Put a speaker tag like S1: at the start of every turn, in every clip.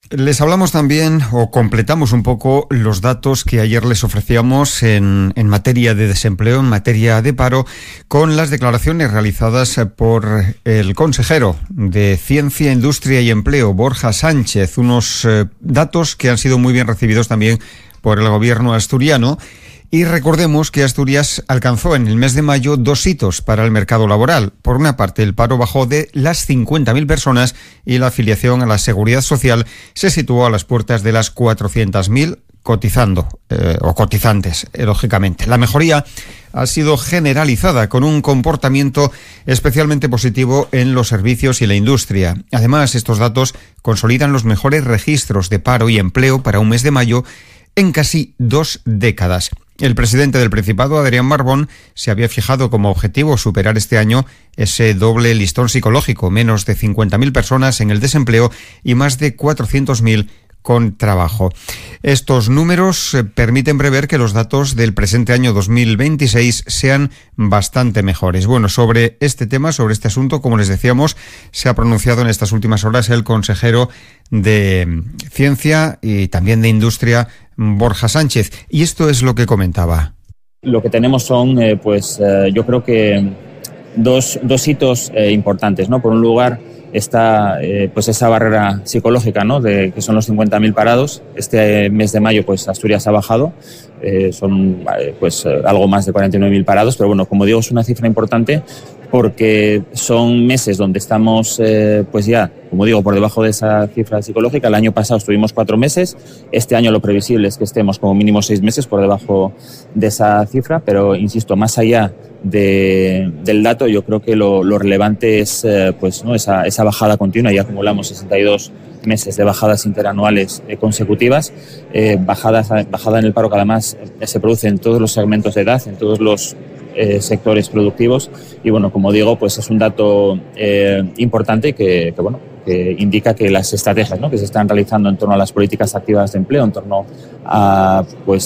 S1: Les hablamos también, o completamos un poco, los datos que ayer les ofrecíamos en materia de desempleo, en materia de paro, con las declaraciones realizadas por el consejero de Ciencia, Industria y Empleo, Borja Sánchez. Unos datos que han sido muy bien recibidos también por el gobierno asturiano. Y recordemos que Asturias alcanzó en el mes de mayo 2 hitos para el mercado laboral. Por una parte, el paro bajó de las 50.000 personas y la afiliación a la Seguridad Social se situó a las puertas de las 400.000 cotizando, o cotizantes, lógicamente. La mejoría ha sido generalizada con un comportamiento especialmente positivo en los servicios y la industria. Además, estos datos consolidan los mejores registros de paro y empleo para un mes de mayo en casi 2 décadas. El presidente del Principado, Adrián Barbón, se había fijado como objetivo superar este año ese doble listón psicológico, menos de 50.000 personas en el desempleo y más de 400.000 con trabajo. Estos números permiten prever que los datos del presente año 2026 sean bastante mejores. Bueno, sobre este tema, sobre este asunto, como les decíamos, se ha pronunciado en estas últimas horas el consejero de Ciencia y también de Industria, Borja Sánchez, y esto es lo que comentaba.
S2: Lo que tenemos son, yo creo que dos hitos importantes, ¿no? Por un lugar está esa barrera psicológica, ¿no? De que son los 50.000 parados. Este mes de mayo, Asturias ha bajado, son algo más de 49.000 parados, pero bueno, como digo, es una cifra importante porque son meses donde estamos ya, como digo, por debajo de esa cifra psicológica. El año pasado estuvimos 4 meses, este año lo previsible es que estemos como mínimo 6 meses por debajo de esa cifra, pero insisto, más allá del dato, yo creo que lo relevante es esa bajada continua. Ya acumulamos 62 meses de bajadas interanuales consecutivas, bajada en el paro que además se produce en todos los segmentos de edad, en todos los sectores productivos, y bueno, como digo, es un dato importante que indica que las estrategias, ¿no?, que se están realizando en torno a las políticas activas de empleo, en torno a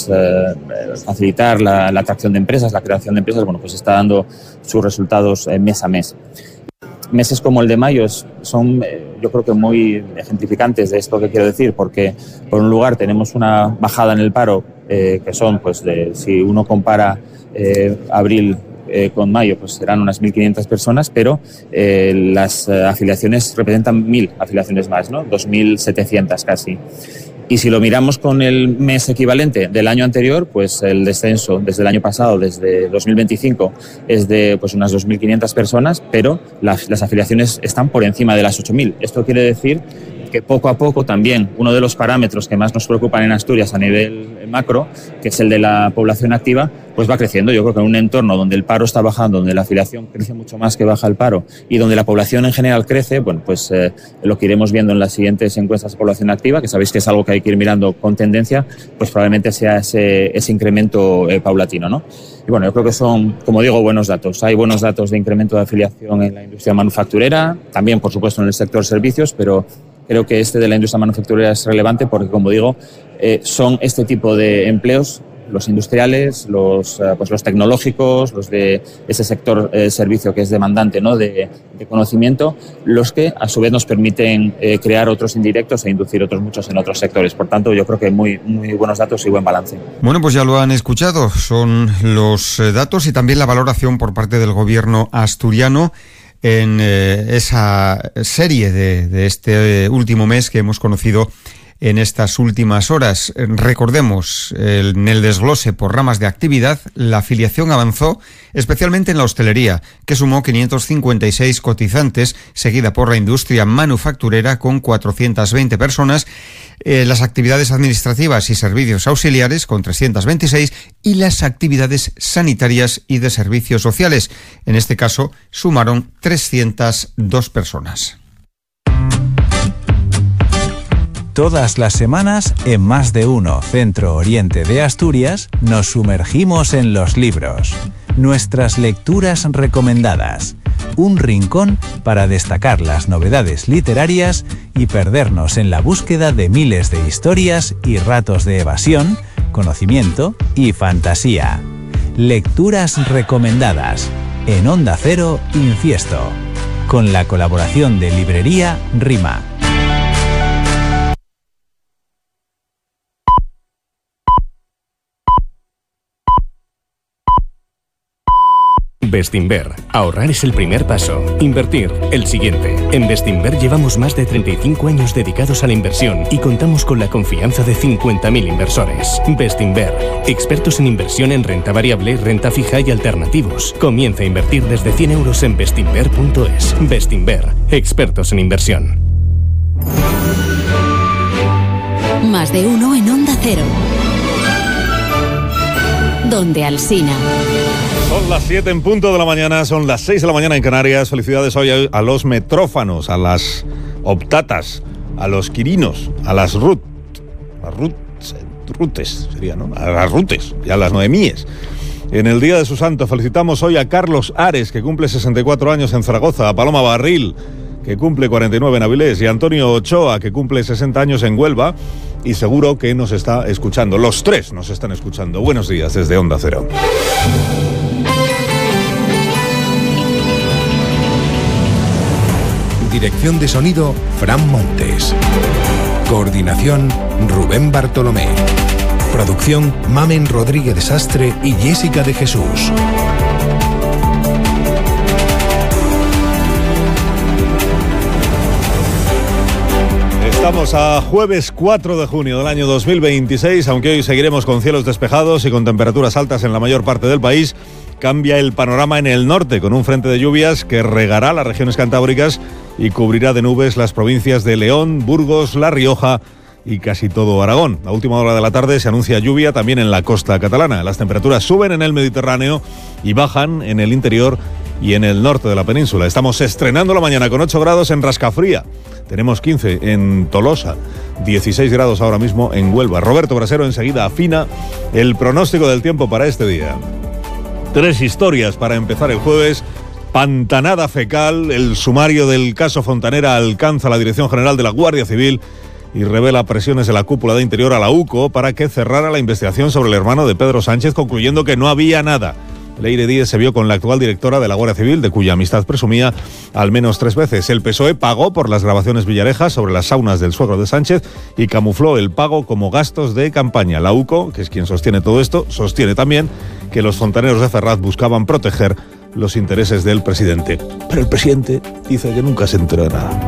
S2: facilitar la atracción de empresas, la creación de empresas, está dando sus resultados mes a mes. Meses como el de mayo son, yo creo que muy ejemplificantes de esto que quiero decir, porque por un lugar tenemos una bajada en el paro que son, si uno compara abril con mayo, serán unas 1.500 personas, pero las afiliaciones representan 1.000 afiliaciones más, ¿no? 2.700 casi. Y si lo miramos con el mes equivalente del año anterior, el descenso desde el año pasado, desde 2025, es de unas 2.500 personas, pero las afiliaciones están por encima de las 8.000. Esto quiere decir que poco a poco también uno de los parámetros que más nos preocupan en Asturias a nivel macro, que es el de la población activa, va creciendo. Yo creo que en un entorno donde el paro está bajando, donde la afiliación crece mucho más que baja el paro y donde la población en general crece, lo que iremos viendo en las siguientes encuestas de población activa, que sabéis que es algo que hay que ir mirando con tendencia, probablemente sea ese incremento paulatino, ¿no? Y bueno, yo creo que son, como digo, buenos datos. Hay buenos datos de incremento de afiliación en la industria manufacturera, también, por supuesto, en el sector servicios, pero creo que este de la industria manufacturera es relevante porque, como digo, son este tipo de empleos, los industriales, los tecnológicos, los de ese sector servicio que es demandante, ¿no?, de conocimiento, los que a su vez nos permiten crear otros indirectos e inducir otros muchos en otros sectores. Por tanto, yo creo que muy, muy buenos datos y buen balance.
S1: Bueno, ya lo han escuchado, son los datos y también la valoración por parte del gobierno asturiano en esa serie de este último mes que hemos conocido en estas últimas horas. Recordemos, en el desglose por ramas de actividad, la afiliación avanzó especialmente en la hostelería, que sumó 556 cotizantes, seguida por la industria manufacturera con 420 personas, las actividades administrativas y servicios auxiliares con 326 y las actividades sanitarias y de servicios sociales. En este caso, sumaron 302 personas.
S3: Todas las semanas, en Más de Uno Centro Oriente de Asturias, nos sumergimos en los libros. Nuestras lecturas recomendadas. Un rincón para destacar las novedades literarias y perdernos en la búsqueda de miles de historias y ratos de evasión, conocimiento y fantasía. Lecturas recomendadas. En Onda Cero, Infiesto. Con la colaboración de Librería Rima.
S4: Bestinver. Ahorrar es el primer paso. Invertir, el siguiente. En Bestinver llevamos más de 35 años dedicados a la inversión y contamos con la confianza de 50.000 inversores. Bestinver. Expertos en inversión en renta variable, renta fija y alternativos. Comienza a invertir desde 100 euros en bestinver.es. Bestinver. Expertos en inversión.
S5: Más de uno en Onda Cero. Donde Alsina.
S6: Son las 7 en punto de la mañana, son las 6 de la mañana en Canarias. Felicidades hoy a los metrófanos, a las optatas, a los quirinos, a las rutes sería, ¿no? A las rutes y a las noemíes. En el día de su santo felicitamos hoy a Carlos Ares, que cumple 64 años en Zaragoza, a Paloma Barril, que cumple 49 en Avilés, y a Antonio Ochoa, que cumple 60 años en Huelva, y seguro que nos está escuchando. Los tres nos están escuchando. Buenos días desde Onda Cero.
S7: Dirección de sonido, Fran Montes. Coordinación, Rubén Bartolomé. Producción, Mamen Rodríguez de Sastre y Jessica de Jesús.
S6: Estamos a jueves 4 de junio del año 2026, aunque hoy seguiremos con cielos despejados y con temperaturas altas en la mayor parte del país. Cambia el panorama en el norte, con un frente de lluvias que regará las regiones cantábricas y cubrirá de nubes las provincias de León, Burgos, La Rioja y casi todo Aragón. A última hora de la tarde se anuncia lluvia también en la costa catalana. Las temperaturas suben en el Mediterráneo y bajan en el interior y en el norte de la península. Estamos estrenando la mañana con 8 grados en Rascafría. Tenemos 15 en Tolosa, 16 grados ahora mismo en Huelva. Roberto Brasero enseguida afina el pronóstico del tiempo para este día. 3 historias para empezar el jueves. Pantanada fecal, el sumario del caso Fontanera alcanza la Dirección General de la Guardia Civil y revela presiones de la cúpula de Interior a la UCO para que cerrara la investigación sobre el hermano de Pedro Sánchez, concluyendo que no había nada. Leire Díez se vio con la actual directora de la Guardia Civil, de cuya amistad presumía al menos 3 veces. El PSOE pagó por las grabaciones Villarejas sobre las saunas del suegro de Sánchez y camufló el pago como gastos de campaña. La UCO, que es quien sostiene todo esto, sostiene también que los fontaneros de Ferraz buscaban proteger los intereses del presidente. Pero el presidente dice que nunca se enteró de nada.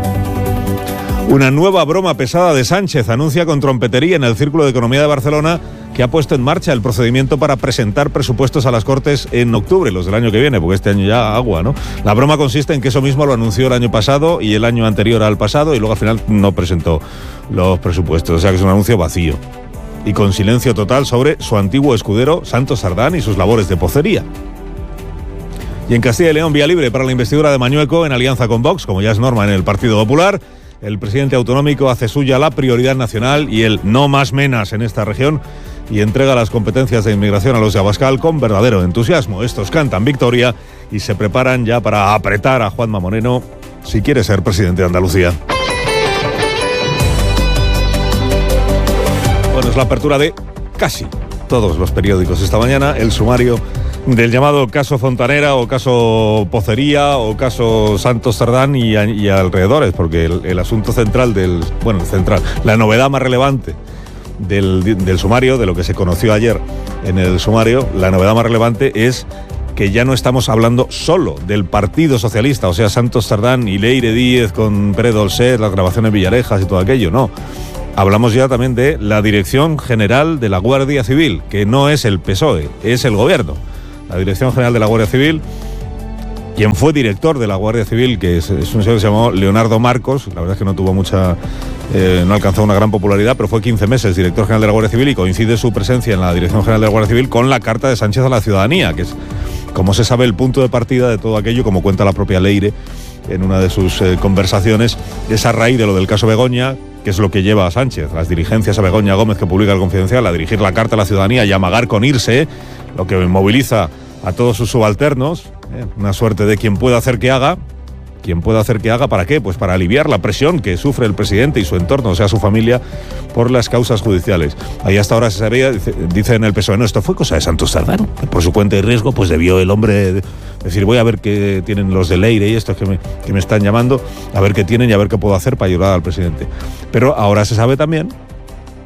S6: Una nueva broma pesada de Sánchez anuncia con trompetería en el Círculo de Economía de Barcelona que ha puesto en marcha el procedimiento para presentar presupuestos a las Cortes en octubre, los del año que viene, porque este año ya agua, ¿no? La broma consiste en que eso mismo lo anunció el año pasado y el año anterior al pasado y luego al final no presentó los presupuestos, o sea que es un anuncio vacío y con silencio total sobre su antiguo escudero Santos Sardán y sus labores de pocería. Y en Castilla y León, vía libre para la investidura de Mañueco en alianza con Vox, como ya es norma en el Partido Popular. El presidente autonómico hace suya la prioridad nacional y el no más menas en esta región y entrega las competencias de inmigración a los de Abascal con verdadero entusiasmo. Estos cantan victoria y se preparan ya para apretar a Juanma Moreno si quiere ser presidente de Andalucía. Bueno, es la apertura de casi todos los periódicos esta mañana, el sumario del llamado caso Fontanera o caso Pocería o caso Santos Sardán y alrededores, porque el asunto central la novedad más relevante del sumario, de lo que se conoció ayer en el sumario, la novedad más relevante es que ya no estamos hablando solo del Partido Socialista, o sea, Santos Sardán y Leire Díez con Pere Dolcet, las grabaciones Villarejas y todo aquello, no. Hablamos ya también de la Dirección General de la Guardia Civil, que no es el PSOE, es el Gobierno. La Dirección General de la Guardia Civil, quien fue director de la Guardia Civil, que es un señor que se llamó Leonardo Marcos, la verdad es que no tuvo no alcanzó una gran popularidad, pero fue 15 meses director general de la Guardia Civil y coincide su presencia en la Dirección General de la Guardia Civil con la carta de Sánchez a la ciudadanía, que es, como se sabe, el punto de partida de todo aquello, como cuenta la propia Leire en una de sus conversaciones, es a raíz de lo del caso Begoña, que es lo que lleva a Sánchez, las dirigencias a Begoña Gómez, que publica el Confidencial, a dirigir la carta a la ciudadanía y a amagar con irse, lo que moviliza a todos sus subalternos, una suerte de quien pueda hacer que haga. ¿Quién puede hacer que haga? ¿Para qué? Pues para aliviar la presión que sufre el presidente y su entorno, o sea, su familia, por las causas judiciales. Ahí hasta ahora se sabía, dice en el PSOE, no, esto fue cosa de Santos Sardán, que por su cuenta y riesgo, pues debió el hombre decir, voy a ver qué tienen los de Leire y estos que me están llamando, a ver qué tienen y a ver qué puedo hacer para ayudar al presidente. Pero ahora se sabe también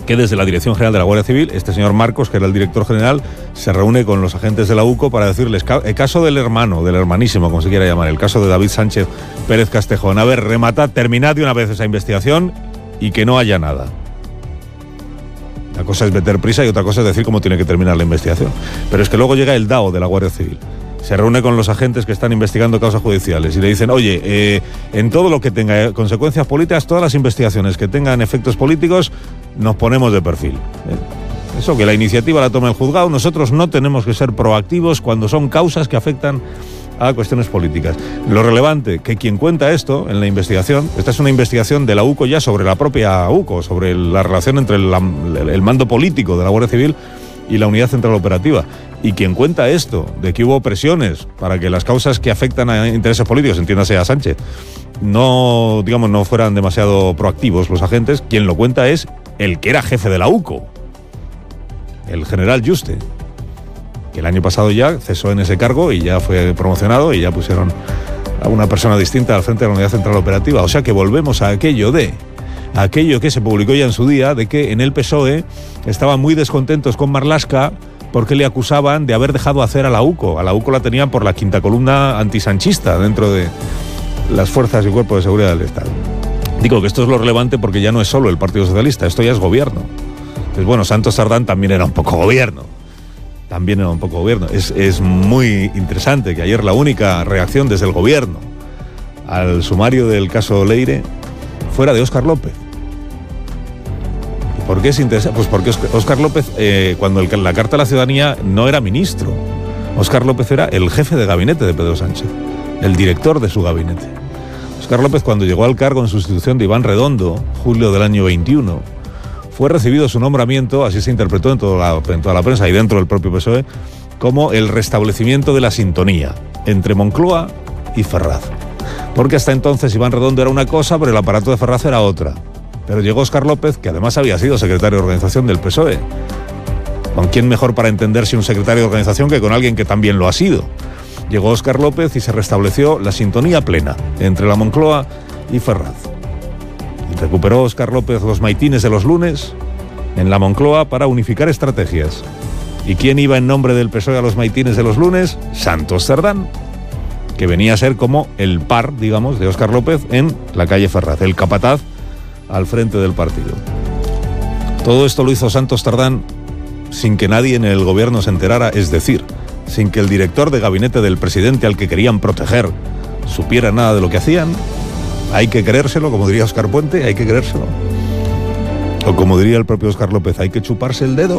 S6: que desde la Dirección General de la Guardia Civil, este señor Marcos, que era el director general, se reúne con los agentes de la UCO para decirles, el caso del hermanísimo, como se quiera llamar, el caso de David Sánchez Pérez Castejón, a ver, rematad, terminad de una vez esa investigación y que no haya nada. Una cosa es meter prisa y otra cosa es decir cómo tiene que terminar la investigación. Pero es que luego llega el DAO de la Guardia Civil. Se reúne con los agentes que están investigando causas judiciales y le dicen, oye, en todo lo que tenga consecuencias políticas, todas las investigaciones que tengan efectos políticos, nos ponemos de perfil. Eso, que la iniciativa la tome el juzgado, nosotros no tenemos que ser proactivos cuando son causas que afectan a cuestiones políticas. Lo relevante, que quien cuenta esto en la investigación, esta es una investigación de la UCO ya sobre la propia UCO, sobre la relación entre el mando político de la Guardia Civil y la Unidad Central Operativa. Y quien cuenta esto, de que hubo presiones para que las causas que afectan a intereses políticos, entiéndase a Sánchez, no fueran demasiado proactivos los agentes, quien lo cuenta es el que era jefe de la UCO, el general Yuste, que el año pasado ya cesó en ese cargo y ya fue promocionado y ya pusieron a una persona distinta al frente de la Unidad Central Operativa. O sea que volvemos a aquello que se publicó ya en su día, de que en el PSOE estaban muy descontentos con Marlaska porque le acusaban de haber dejado hacer a la UCO. A la UCO la tenían por la quinta columna antisanchista dentro de las fuerzas y cuerpos de seguridad del Estado. Digo que esto es lo relevante porque ya no es solo el Partido Socialista, esto ya es gobierno. Entonces, bueno, Santos Tardán también era un poco gobierno. Es muy interesante que ayer la única reacción desde el gobierno al sumario del caso Leire fuera de Óscar López. ¿Y por qué es interesante? Pues porque Óscar López, cuando la Carta a la Ciudadanía no era ministro, Óscar López era el jefe de gabinete de Pedro Sánchez, el director de su gabinete. Óscar López, cuando llegó al cargo en sustitución de Iván Redondo, julio del año 21, fue recibido su nombramiento, así se interpretó en toda la prensa y dentro del propio PSOE, como el restablecimiento de la sintonía entre Moncloa y Ferraz. Porque hasta entonces Iván Redondo era una cosa, pero el aparato de Ferraz era otra. Pero llegó Óscar López, que además había sido secretario de organización del PSOE. ¿Con quién mejor para entenderse un secretario de organización que con alguien que también lo ha sido? Llegó Óscar López y se restableció la sintonía plena entre la Moncloa y Ferraz. Recuperó Óscar López los maitines de los lunes en la Moncloa para unificar estrategias. ¿Y quién iba en nombre del PSOE a los maitines de los lunes? Santos Cerdán, que venía a ser como el par, digamos, de Óscar López en la calle Ferraz, el capataz al frente del partido. Todo esto lo hizo Santos Cerdán sin que nadie en el gobierno se enterara, es decir, sin que el director de gabinete del presidente al que querían proteger supiera nada de lo que hacían. Hay que creérselo, como diría Óscar Puente, hay que creérselo. O como diría el propio Óscar López, hay que chuparse el dedo.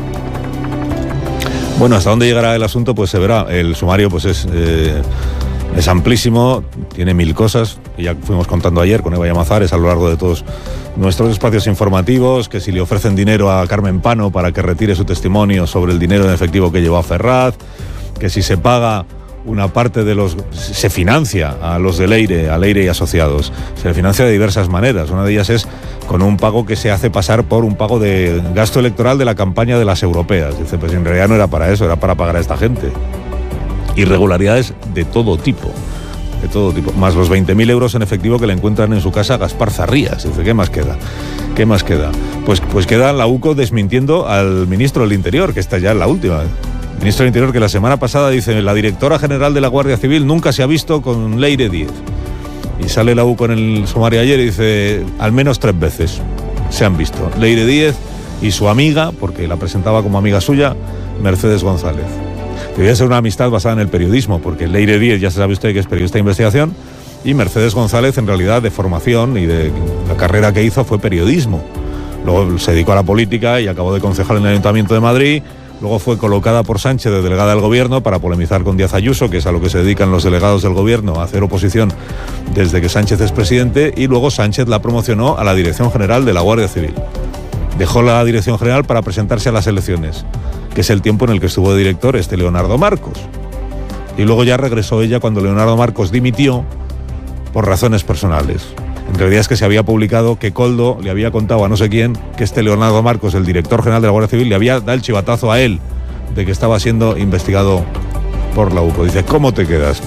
S6: Bueno, hasta dónde llegará el asunto, pues se verá. El sumario pues es amplísimo, tiene 1000 cosas, que ya fuimos contando ayer con Eva Llamazares a lo largo de todos nuestros espacios informativos, que si le ofrecen dinero a Carmen Pano para que retire su testimonio sobre el dinero en efectivo que llevó a Ferraz, que si se paga una parte de se financia a los de Leire, a Leire y asociados. Se le financia de diversas maneras. Una de ellas es con un pago que se hace pasar por un pago de gasto electoral de la campaña de las europeas. Dice, pues en realidad no era para eso, era para pagar a esta gente. Irregularidades de todo tipo, más los 20.000 euros en efectivo que le encuentran en su casa a Gaspar Zarrías. Dice, ¿qué más queda? Pues queda la UCO desmintiendo al ministro del Interior, que está ya en la última. Ministro del Interior, que la semana pasada dice, la directora general de la Guardia Civil nunca se ha visto con Leire Díez. Y sale la UCO en el sumario ayer y dice, al menos 3 veces se han visto Leire Díez y su amiga, porque la presentaba como amiga suya, Mercedes González. Debía ser una amistad basada en el periodismo, porque Leire Díez ya se sabe usted que es periodista de investigación, y Mercedes González, en realidad, de formación y de la carrera que hizo fue periodismo. Luego se dedicó a la política y acabó de concejal en el Ayuntamiento de Madrid. Luego fue colocada por Sánchez de delegada del gobierno para polemizar con Díaz Ayuso, que es a lo que se dedican los delegados del gobierno, a hacer oposición desde que Sánchez es presidente, y luego Sánchez la promocionó a la Dirección General de la Guardia Civil. Dejó la Dirección General para presentarse a las elecciones, que es el tiempo en el que estuvo de director Leonardo Marcos. Y luego ya regresó ella cuando Leonardo Marcos dimitió por razones personales. En realidad es que se había publicado que Koldo le había contado a no sé quién que Leonardo Marcos, el director general de la Guardia Civil, le había dado el chivatazo a él de que estaba siendo investigado por la UCO. Dice, ¿cómo te quedas?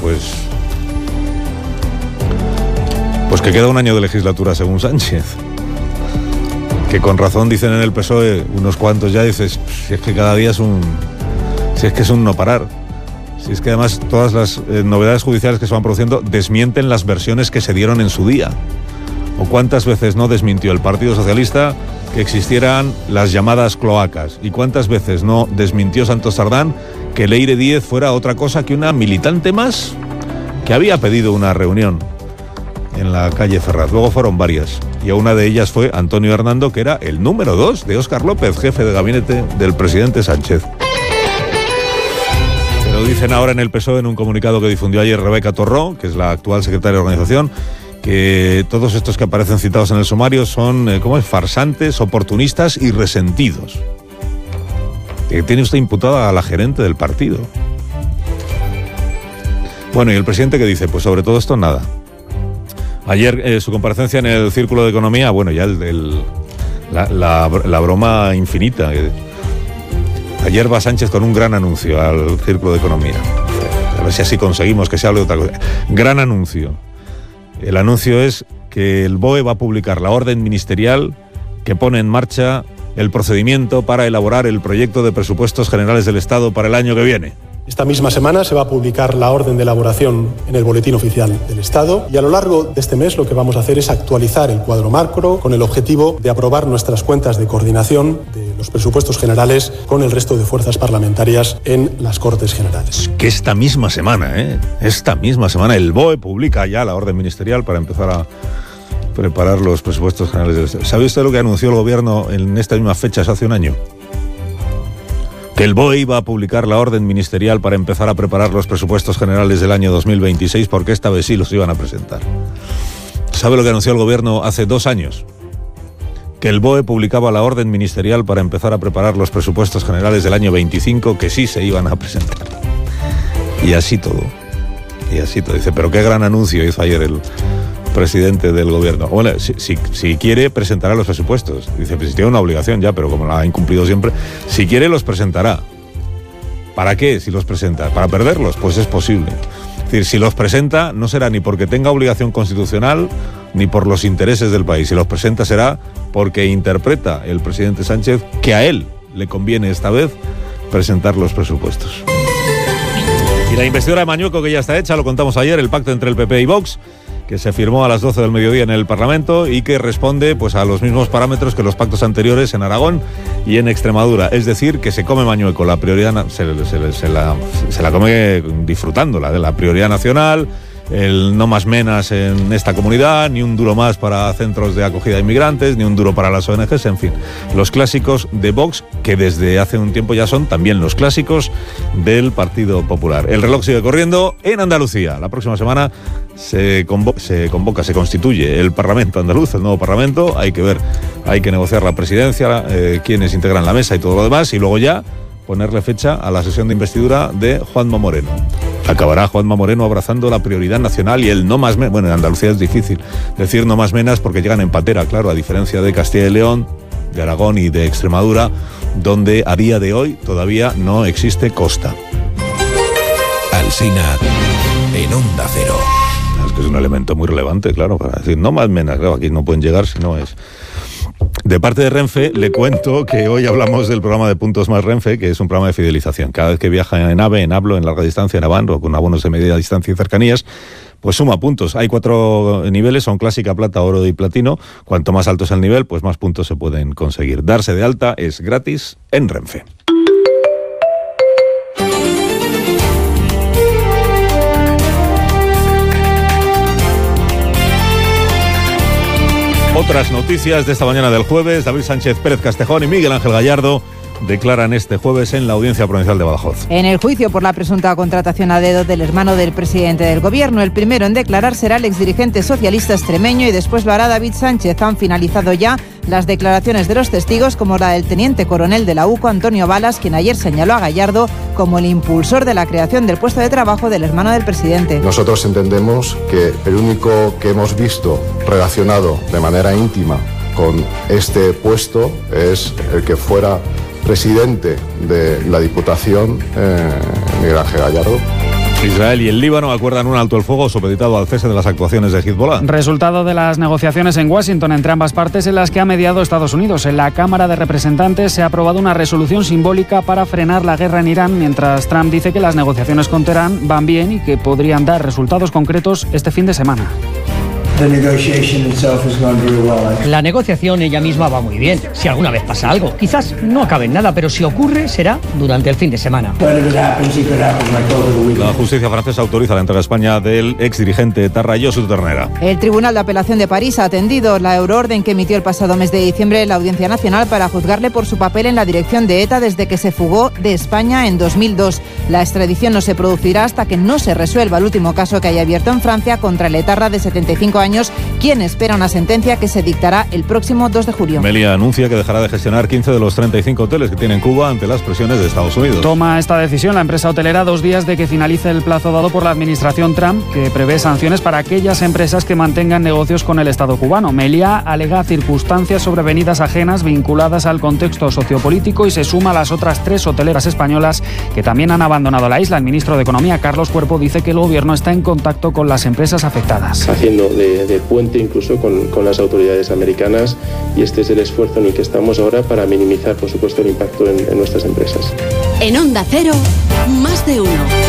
S6: Pues que queda un año de legislatura según Sánchez. que con razón dicen en el PSOE unos cuantos ya, dices, si es que cada día es un no parar. Si es que además todas las novedades judiciales que se van produciendo desmienten las versiones que se dieron en su día. ¿O cuántas veces no desmintió el Partido Socialista que existieran las llamadas cloacas? ¿Y cuántas veces no desmintió Santos Sardán que Leire Díez fuera otra cosa que una militante más que había pedido una reunión en la calle Ferraz? Luego fueron varias, y a una de ellas fue Antonio Hernando, que era el número 2 de Óscar López, jefe de gabinete del presidente Sánchez. Pero dicen ahora en el PSOE, en un comunicado que difundió ayer Rebeca Torró, que es la actual secretaria de organización, que todos estos que aparecen citados en el sumario son, farsantes, oportunistas y resentidos. Que tiene usted imputada a la gerente del partido. Bueno, ¿y el presidente qué dice? Pues sobre todo esto nada. Ayer su comparecencia en el Círculo de Economía, bueno, ya la broma infinita. Ayer va Sánchez con un gran anuncio al Círculo de Economía. A ver si así conseguimos que se hable de otra cosa. Gran anuncio. El anuncio es que el BOE va a publicar la orden ministerial que pone en marcha el procedimiento para elaborar el proyecto de presupuestos generales del Estado para el año que viene.
S8: Esta misma semana se va a publicar la orden de elaboración en el Boletín Oficial del Estado, y a lo largo de este mes lo que vamos a hacer es actualizar el cuadro macro con el objetivo de aprobar nuestras cuentas de coordinación de los presupuestos generales con el resto de fuerzas parlamentarias en las Cortes Generales.
S6: Que esta misma semana el BOE publica ya la orden ministerial para empezar a preparar los presupuestos generales del Estado. ¿Sabe usted lo que anunció el gobierno en estas mismas fechas hace un año? Que el BOE iba a publicar la orden ministerial para empezar a preparar los presupuestos generales del año 2026, porque esta vez sí los iban a presentar. ¿Sabe lo que anunció el gobierno hace 2 años? Que el BOE publicaba la orden ministerial para empezar a preparar los presupuestos generales del año 25, que sí se iban a presentar. Y así todo. Dice, pero qué gran anuncio hizo ayer el presidente del gobierno. Bueno, si quiere, presentará los presupuestos. Dice, pues si tiene una obligación ya, pero como la ha incumplido siempre, si quiere los presentará. ¿Para qué si los presenta? ¿Para perderlos? Pues es posible. Es decir, si los presenta, no será ni porque tenga obligación constitucional, ni por los intereses del país. Si los presenta será porque interpreta el presidente Sánchez que a él le conviene esta vez presentar los presupuestos. Y la investidura de Mañueco, que ya está hecha, lo contamos ayer, el pacto entre el PP y Vox, que se firmó a las 12 del mediodía en el Parlamento y que responde pues a los mismos parámetros que los pactos anteriores en Aragón y en Extremadura. Es decir, que se come Mañueco, la prioridad se la come disfrutándola, de la prioridad nacional, el no más menas en esta comunidad, ni un duro más para centros de acogida de inmigrantes, ni un duro para las ONGs, en fin, los clásicos de Vox, que desde hace un tiempo ya son también los clásicos del Partido Popular. El reloj sigue corriendo en Andalucía. La próxima semana se constituye el Parlamento andaluz, el nuevo Parlamento. Hay que ver, hay que negociar la presidencia, quienes integran la mesa y todo lo demás, y luego ya ponerle fecha a la sesión de investidura de Juanma Moreno. Acabará Juanma Moreno abrazando la prioridad nacional y el no más menos. Bueno, en Andalucía es difícil decir no más menos porque llegan en patera, claro, a diferencia de Castilla y León, de Aragón y de Extremadura, donde a día de hoy todavía no existe costa.
S7: Alsina en Onda Cero.
S6: Es que es un elemento muy relevante, claro, para decir no más menos, claro, aquí no pueden llegar si no es. De parte de Renfe, le cuento que hoy hablamos del programa de Puntos Más Renfe, que es un programa de fidelización. Cada vez que viaja en AVE, en Hablo, en larga distancia, en Avan, o con abonos de media distancia y cercanías, pues suma puntos. Hay 4 niveles, son clásica, plata, oro y platino. Cuanto más alto es el nivel, pues más puntos se pueden conseguir. Darse de alta es gratis en Renfe. Otras noticias de esta mañana del jueves. David Sánchez Pérez Castejón y Miguel Ángel Gallardo declaran este jueves en la Audiencia Provincial de Badajoz.
S9: En el juicio por la presunta contratación a dedo del hermano del presidente del gobierno, el primero en declarar será el exdirigente socialista extremeño y después lo hará David Sánchez. Han finalizado ya las declaraciones de los testigos, como la del teniente coronel de la UCO, Antonio Balas, quien ayer señaló a Gallardo como el impulsor de la creación del puesto de trabajo del hermano del presidente.
S10: Nosotros entendemos que el único que hemos visto relacionado de manera íntima con este puesto es el que fuera presidente de la Diputación, Miguel Ángel Gallardo.
S6: Israel y el Líbano acuerdan un alto el fuego supeditado al cese de las actuaciones de Hezbollah.
S11: Resultado de las negociaciones en Washington entre ambas partes, en las que ha mediado Estados Unidos. En la Cámara de Representantes se ha aprobado una resolución simbólica para frenar la guerra en Irán, mientras Trump dice que las negociaciones con Teherán van bien y que podrían dar resultados concretos este fin de semana.
S12: La negociación ella misma va muy bien. Si alguna vez pasa algo, quizás no acabe en nada, pero si ocurre, será durante el fin de semana.
S6: La justicia francesa autoriza la entrada a España del exdirigente etarra Josu Ternera.
S9: El Tribunal de Apelación de París ha atendido la euroorden que emitió el pasado mes de diciembre la Audiencia Nacional para juzgarle por su papel en la dirección de ETA desde que se fugó de España en 2002. La extradición no se producirá hasta que no se resuelva el último caso que haya abierto en Francia contra el etarra de 75 años, quien espera una sentencia que se dictará el próximo 2 de julio.
S6: Meliá anuncia que dejará de gestionar 15 de los 35 hoteles que tiene en Cuba ante las presiones de Estados Unidos.
S11: Toma esta decisión la empresa hotelera 2 días de que finalice el plazo dado por la administración Trump, que prevé sanciones para aquellas empresas que mantengan negocios con el Estado cubano. Meliá alega circunstancias sobrevenidas ajenas vinculadas al contexto sociopolítico y se suma a las otras 3 hoteleras españolas que también han abandonado la isla. El ministro de Economía, Carlos Cuerpo, dice que el gobierno está en contacto con las empresas afectadas.
S13: Haciendo de puente incluso con las autoridades americanas, y este es el esfuerzo en el que estamos ahora para minimizar, por supuesto, el impacto en nuestras empresas.
S5: En Onda Cero, más de uno.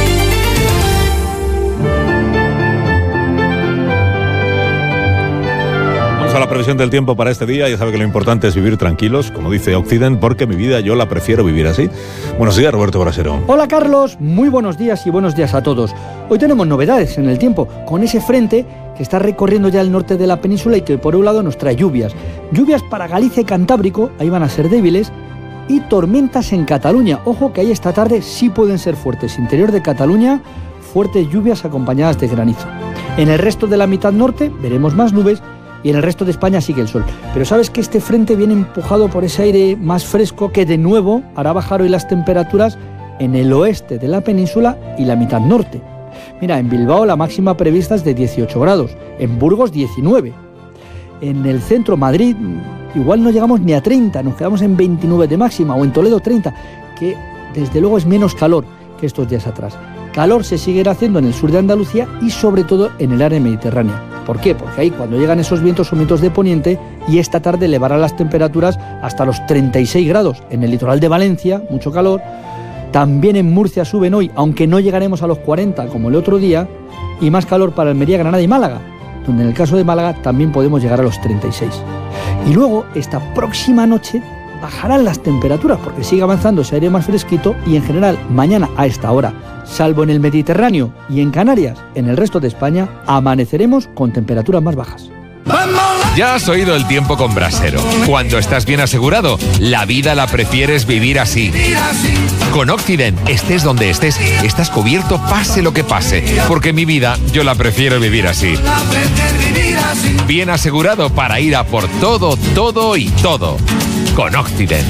S6: A la previsión del tiempo para este día. Ya sabe que lo importante es vivir tranquilos, como dice Occident, porque mi vida yo la prefiero vivir así. Buenos días, Roberto Brasero.
S12: Hola, Carlos, muy buenos días y buenos días a todos. Hoy tenemos novedades en el tiempo, con ese frente que está recorriendo ya el norte de la península y que por un lado nos trae lluvias. Lluvias para Galicia y Cantábrico, ahí van a ser débiles, y tormentas en Cataluña. Ojo que ahí esta tarde sí pueden ser fuertes. Interior de Cataluña, fuertes lluvias acompañadas de granizo. En el resto de la mitad norte veremos más nubes, y en el resto de España sigue el sol. Pero sabes que este frente viene empujado por ese aire más fresco que de nuevo hará bajar hoy las temperaturas en el oeste de la península y la mitad norte. Mira, en Bilbao la máxima prevista es de 18 grados, en Burgos 19. En el centro, Madrid, igual no llegamos ni a 30, nos quedamos en 29 de máxima, o en Toledo 30, que desde luego es menos calor que estos días atrás. Calor se seguirá haciendo en el sur de Andalucía y sobre todo en el área mediterránea. ¿Por qué? Porque ahí cuando llegan esos vientos son vientos de poniente y esta tarde elevarán las temperaturas hasta los 36 grados. En el litoral de Valencia, mucho calor. También en Murcia suben hoy, aunque no llegaremos a los 40 como el otro día. Y más calor para Almería, Granada y Málaga, donde en el caso de Málaga también podemos llegar a los 36. Y luego, esta próxima noche, bajarán las temperaturas porque sigue avanzando ese aire más fresquito y en general mañana a esta hora, salvo en el Mediterráneo y en Canarias, en el resto de España, amaneceremos con temperaturas más bajas.
S14: Ya has oído el tiempo con Brasero. Cuando estás bien asegurado, la vida la prefieres vivir así. Con Occident, estés donde estés, estás cubierto pase lo que pase. Porque mi vida yo la prefiero vivir así. Bien asegurado para ir a por todo, todo y todo. Con Occident.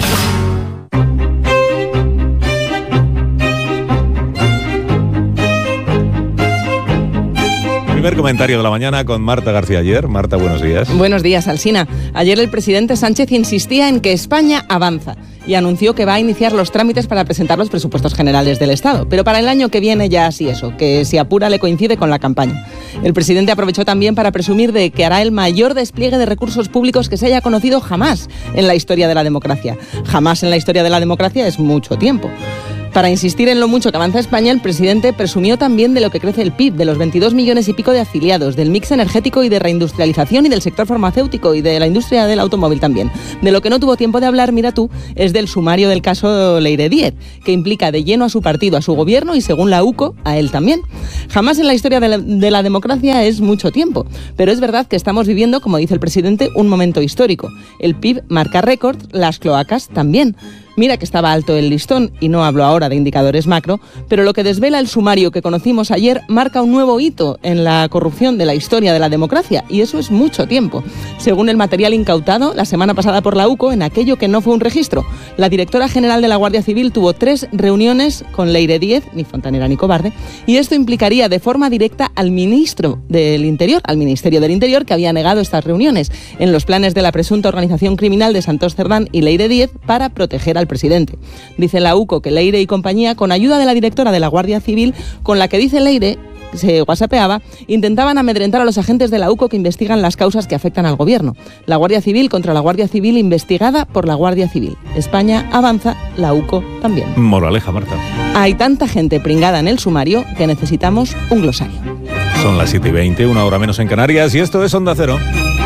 S6: Primer comentario de la mañana con Marta García Ayer. Marta, buenos días.
S15: Buenos días, Alsina. Ayer el presidente Sánchez insistía en que España avanza y anunció que va a iniciar los trámites para presentar los presupuestos generales del Estado. Pero para el año que viene ya así eso, que si apura le coincide con la campaña. El presidente aprovechó también para presumir de que hará el mayor despliegue de recursos públicos que se haya conocido jamás en la historia de la democracia. Jamás en la historia de la democracia es mucho tiempo. Para insistir en lo mucho que avanza España, el presidente presumió también de lo que crece el PIB, de los 22 millones y pico de afiliados, del mix energético y de reindustrialización y del sector farmacéutico y de la industria del automóvil también. De lo que no tuvo tiempo de hablar, mira tú, es del sumario del caso Leire Díez, que implica de lleno a su partido, a su gobierno y, según la UCO, a él también. Jamás en la historia de la democracia es mucho tiempo, pero es verdad que estamos viviendo, como dice el presidente, un momento histórico. El PIB marca récord, las cloacas también. Mira que estaba alto el listón, y no hablo ahora de indicadores macro, pero lo que desvela el sumario que conocimos ayer marca un nuevo hito en la corrupción de la historia de la democracia, y eso es mucho tiempo. Según el material incautado la semana pasada por la UCO, en aquello que no fue un registro, la directora general de la Guardia Civil tuvo 3 reuniones con Leire Díez, ni fontanera ni cobarde, y esto implicaría de forma directa al ministro del Interior, al Ministerio del Interior, que había negado estas reuniones en los planes de la presunta organización criminal de Santos Cerdán y Leire Díez para proteger al al presidente. Dice la UCO que Leire y compañía, con ayuda de la directora de la Guardia Civil, con la que dice Leire se whatsappeaba, intentaban amedrentar a los agentes de la UCO que investigan las causas que afectan al gobierno. La Guardia Civil contra la Guardia Civil investigada por la Guardia Civil. España avanza, la UCO también.
S6: Moraleja, Marta.
S15: Hay tanta gente pringada en el sumario que necesitamos un glosario.
S6: Son las 7:20, 1 hora menos en Canarias, y esto es Onda Cero.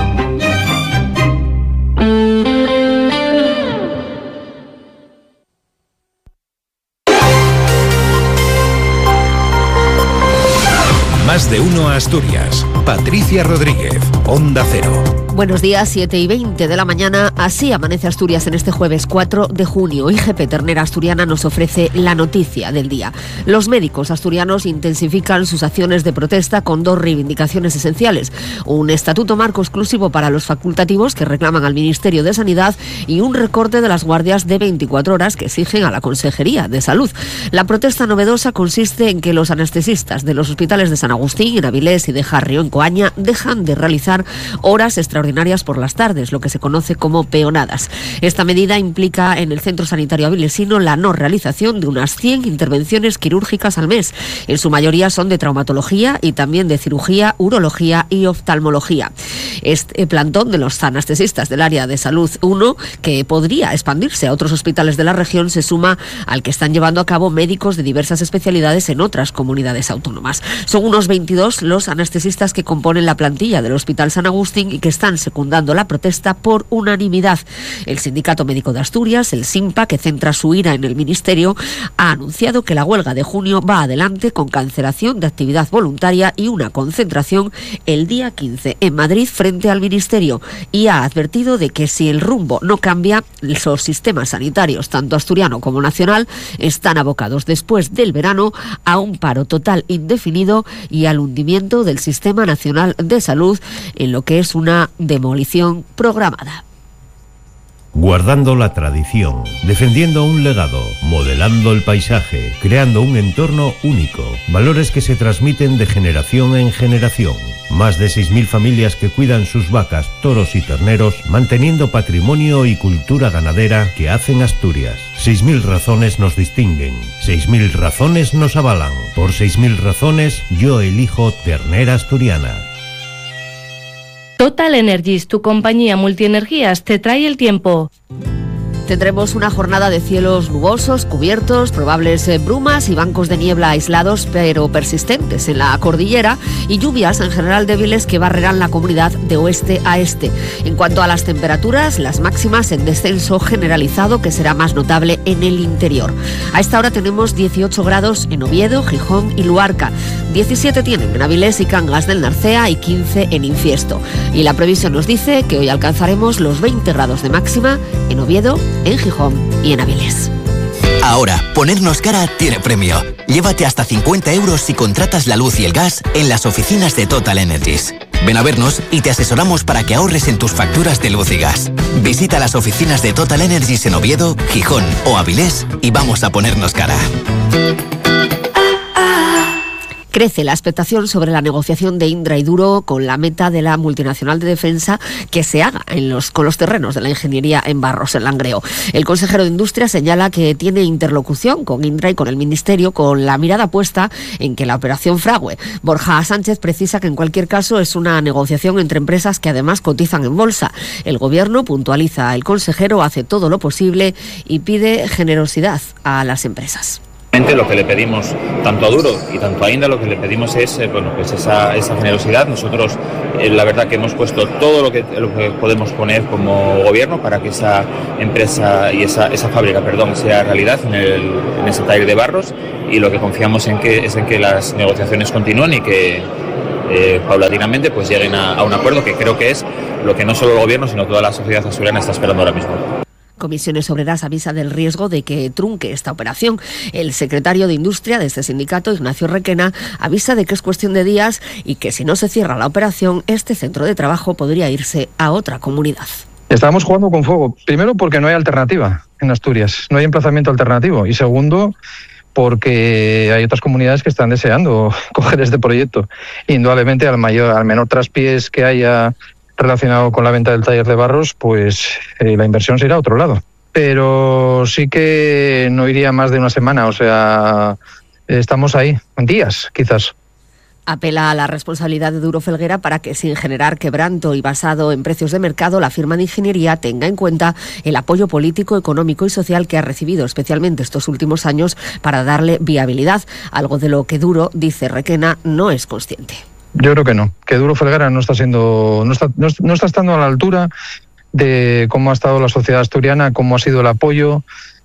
S7: Más de uno Asturias. Patricia Rodríguez, Onda Cero.
S16: Buenos días, 7:20 de la mañana. Así amanece Asturias en este jueves 4 de junio. IGP Ternera Asturiana nos ofrece la noticia del día. Los médicos asturianos intensifican sus acciones de protesta con 2 reivindicaciones esenciales. Un estatuto marco exclusivo para los facultativos que reclaman al Ministerio de Sanidad y un recorte de las guardias de 24 horas que exigen a la Consejería de Salud. La protesta novedosa consiste en que los anestesistas de los hospitales de San Agustín, en Avilés y de Jarrio, en Coaña, dejan de realizar horas extraordinarias por las tardes, lo que se conoce como peonadas. Esta medida implica en el centro sanitario avilesino la no realización de unas 100 intervenciones quirúrgicas al mes. En su mayoría son de traumatología y también de cirugía, urología y oftalmología. Este plantón de los anestesistas del área de salud 1, que podría expandirse a otros hospitales de la región, se suma al que están llevando a cabo médicos de diversas especialidades en otras comunidades autónomas. Son unos 22 los anestesistas que componen la plantilla del Hospital San Agustín y que están secundando la protesta por unanimidad. El Sindicato Médico de Asturias, el SINPA, que centra su ira en el Ministerio, ha anunciado que la huelga de junio va adelante con cancelación de actividad voluntaria y una concentración el día 15 en Madrid frente al Ministerio, y ha advertido de que si el rumbo no cambia, los sistemas sanitarios, tanto asturiano como nacional, están abocados después del verano a un paro total indefinido y al hundimiento del Sistema Nacional de Salud en lo que es una demolición programada.
S17: Guardando la tradición, defendiendo un legado, modelando el paisaje, creando un entorno único, valores que se transmiten de generación en generación. Más de 6.000 familias que cuidan sus vacas, toros y terneros, manteniendo patrimonio y cultura ganadera que hacen Asturias. 6.000 razones nos distinguen, 6.000 razones nos avalan. Por 6.000 razones, yo elijo Ternera Asturiana.
S18: Total Energies, tu compañía multienergías, te trae el tiempo.
S16: Tendremos una jornada de cielos nubosos, cubiertos, probables brumas y bancos de niebla aislados pero persistentes en la cordillera, y lluvias en general débiles que barrerán la comunidad de oeste a este. En cuanto a las temperaturas, las máximas en descenso generalizado, que será más notable en el interior. A esta hora tenemos 18 grados en Oviedo, Gijón y Luarca. 17 tienen en Avilés y Cangas del Narcea y 15 en Infiesto. Y la previsión nos dice que hoy alcanzaremos los 20 grados de máxima en Oviedo, en Gijón y en Avilés.
S19: Ahora, ponernos cara tiene premio. Llévate hasta 50 euros si contratas la luz y el gas en las oficinas de Total Energies. Ven a vernos y te asesoramos para que ahorres en tus facturas de luz y gas. Visita las oficinas de Total Energies en Oviedo, Gijón o Avilés y vamos a ponernos cara.
S16: Crece la expectación sobre la negociación de Indra y Duro con la meta de la multinacional de defensa que se haga con los terrenos de la ingeniería en Barros, en Langreo. El consejero de Industria señala que tiene interlocución con Indra y con el Ministerio con la mirada puesta en que la operación fragüe. Borja Sánchez precisa que en cualquier caso es una negociación entre empresas que además cotizan en bolsa. El Gobierno, puntualiza el consejero, hace todo lo posible y pide generosidad a las empresas.
S2: Lo que le pedimos tanto a Duro y tanto a Indra, lo que le pedimos es esa generosidad. Nosotros la verdad que hemos puesto todo lo que podemos poner como gobierno para que esa empresa y esa fábrica sea realidad en ese taller de Barros, y lo que confiamos es en que las negociaciones continúen y que paulatinamente lleguen a un acuerdo, que creo que es lo que no solo el gobierno sino toda la sociedad asturiana está esperando ahora mismo.
S16: Comisiones Obreras avisa del riesgo de que trunque esta operación. El secretario de Industria de este sindicato, Ignacio Requena, avisa de que es cuestión de días y que si no se cierra la operación, este centro de trabajo podría irse a otra comunidad.
S20: Estamos jugando con fuego. Primero, porque no hay alternativa en Asturias, no hay emplazamiento alternativo. Y segundo, porque hay otras comunidades que están deseando coger este proyecto. Indudablemente, al menor traspiés que haya relacionado con la venta del taller de Barros, la inversión se irá a otro lado. pero sí que no iría más de una semana, o sea, estamos ahí, en días quizás.
S16: Apela a la responsabilidad de Duro Felguera para que, sin generar quebranto y basado en precios de mercado, la firma de ingeniería tenga en cuenta el apoyo político, económico y social que ha recibido, especialmente estos últimos años, para darle viabilidad, algo de lo que Duro, dice Requena, no es consciente.
S20: Yo creo que no, que Duro Felguera no está estando a la altura de cómo ha estado la sociedad asturiana, cómo ha sido el apoyo.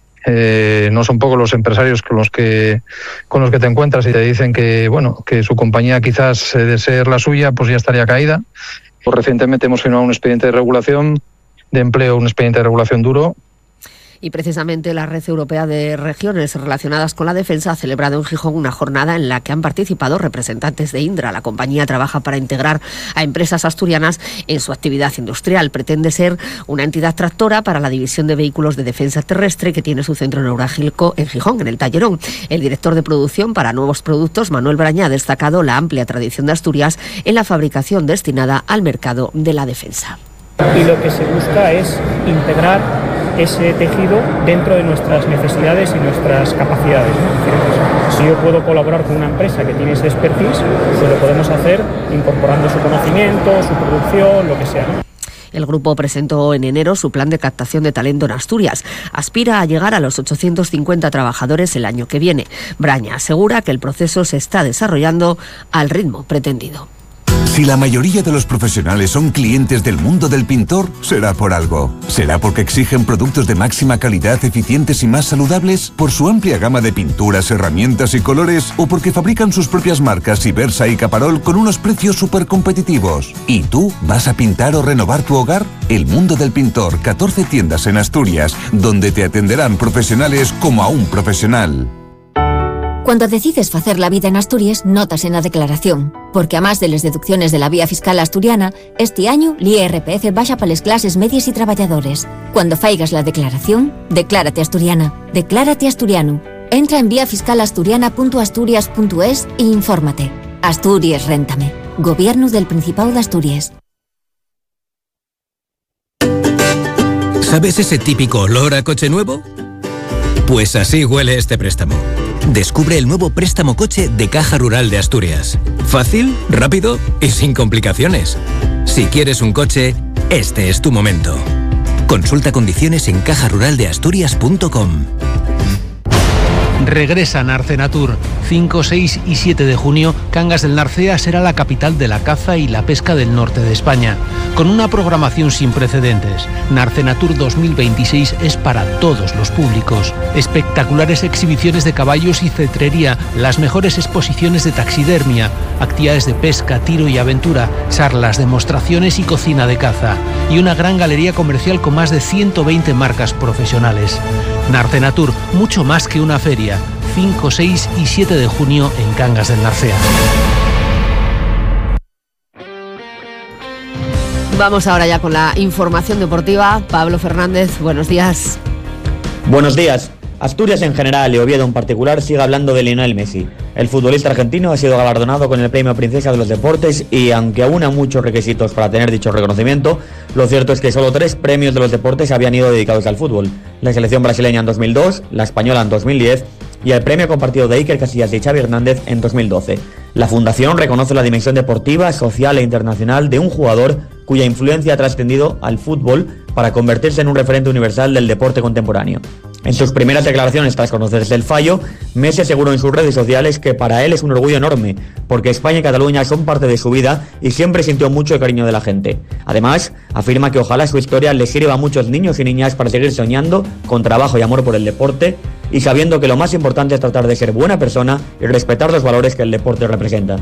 S20: No son pocos los empresarios con los que te encuentras y te dicen que que su compañía quizás, de ser la suya, pues ya estaría caída. Pues recientemente hemos firmado un expediente de regulación de empleo, un expediente de regulación duro.
S16: Y precisamente la Red Europea de Regiones Relacionadas con la Defensa ha celebrado en Gijón una jornada en la que han participado representantes de Indra. La compañía trabaja para integrar a empresas asturianas en su actividad industrial. Pretende ser una entidad tractora para la división de vehículos de defensa terrestre que tiene su centro neurálgico en Gijón, en el Tallerón. El director de producción para nuevos productos, Manuel Braña, ha destacado la amplia tradición de Asturias en la fabricación destinada al mercado de la defensa.
S21: Y lo que se busca es integrar ese tejido dentro de nuestras necesidades y nuestras capacidades, ¿no? Si yo puedo colaborar con una empresa que tiene ese expertise, pues lo podemos hacer incorporando su conocimiento, su producción, lo que sea, ¿no?
S16: El grupo presentó en enero su plan de captación de talento en Asturias. Aspira a llegar a los 850 trabajadores el año que viene. Braña asegura que el proceso se está desarrollando al ritmo pretendido.
S22: Si la mayoría de los profesionales son clientes del mundo del pintor, será por algo. ¿Será porque exigen productos de máxima calidad, eficientes y más saludables? ¿Por su amplia gama de pinturas, herramientas y colores? ¿O porque fabrican sus propias marcas Ibersa y Caparol con unos precios súper competitivos? ¿Y tú vas a pintar o renovar tu hogar? El mundo del pintor, 14 tiendas en Asturias, donde te atenderán profesionales como a un profesional.
S23: Cuando decides facer la vida en Asturias, notas en la declaración. Porque a más de las deducciones de la vía fiscal asturiana, este año l'IRPF baixa para las clases medias y trabajadores. Cuando faigas la declaración, declárate asturiana. Declárate asturiano. Entra en viafiscalasturiana.asturias.es e infórmate. Asturias Réntame. Gobierno del Principado de Asturias.
S24: ¿Sabes ese típico olor a coche nuevo? Pues así huele este préstamo. Descubre el nuevo préstamo coche de Caja Rural de Asturias. Fácil, rápido y sin complicaciones. Si quieres un coche, este es tu momento. Consulta condiciones en cajaruraldeasturias.com.
S25: Regresa Narcenatur. 5, 6 y 7 de junio, Cangas del Narcea será la capital de la caza y la pesca del norte de España. Con una programación sin precedentes, Narcenatur 2026 es para todos los públicos. Espectaculares exhibiciones de caballos y cetrería, las mejores exposiciones de taxidermia, actividades de pesca, tiro y aventura, charlas, demostraciones y cocina de caza. Y una gran galería comercial con más de 120 marcas profesionales. Narcenatur, mucho más que una feria. 5, 6 y 7 de junio en Cangas del Narcea.
S16: Vamos ahora ya con la información deportiva. Pablo Fernández, buenos días.
S26: Buenos días. Asturias en general y Oviedo en particular sigue hablando de Lionel Messi. El futbolista argentino ha sido galardonado con el premio Princesa de los Deportes y aunque aún hay muchos requisitos para tener dicho reconocimiento, lo cierto es que solo 3 premios de los deportes habían ido dedicados al fútbol. La selección brasileña en 2002, la española en 2010 y el premio compartido de Iker Casillas y Xavi Hernández en 2012. La fundación reconoce la dimensión deportiva, social e internacional de un jugador cuya influencia ha trascendido al fútbol para convertirse en un referente universal del deporte contemporáneo. En sus primeras declaraciones tras conocerse el fallo, Messi aseguró en sus redes sociales que para él es un orgullo enorme, porque España y Cataluña son parte de su vida y siempre sintió mucho el cariño de la gente. Además, afirma que ojalá su historia le sirva a muchos niños y niñas para seguir soñando, con trabajo y amor por el deporte, y sabiendo que lo más importante es tratar de ser buena persona y respetar los valores que el deporte representa.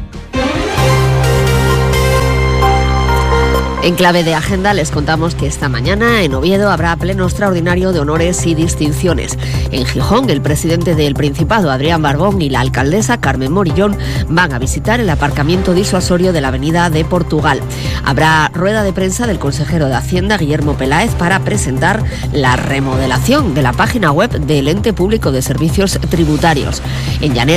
S16: En clave de agenda les contamos que esta mañana en Oviedo habrá pleno extraordinario de honores y distinciones. En Gijón, el presidente del Principado, Adrián Barbón, y la alcaldesa, Carmen Morillón, van a visitar el aparcamiento disuasorio de la Avenida de Portugal. Habrá rueda de prensa del consejero de Hacienda, Guillermo Peláez, para presentar la remodelación de la página web del Ente Público de Servicios Tributarios. En Llanera